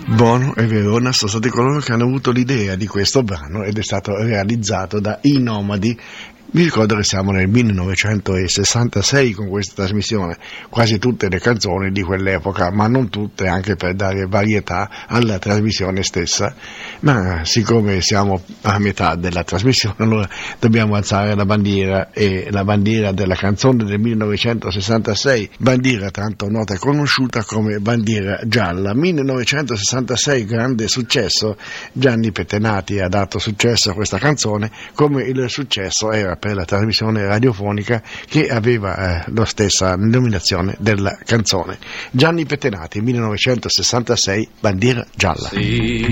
Bono e Verona sono stati coloro che hanno avuto l'idea di questo brano ed è stato realizzato da I Nomadi. Vi ricordo che siamo nel 1966 con questa trasmissione, quasi tutte le canzoni di quell'epoca, ma non tutte, anche per dare varietà alla trasmissione stessa. Ma siccome siamo a metà della trasmissione, allora dobbiamo alzare la bandiera, e la bandiera della canzone del 1966, bandiera tanto nota e conosciuta come bandiera gialla. 1966, grande successo. Gianni Pettenati ha dato successo a questa canzone, come il successo era per la trasmissione radiofonica che aveva la stessa nominazione della canzone. Gianni Pettenati, 1966, bandiera gialla. Sì.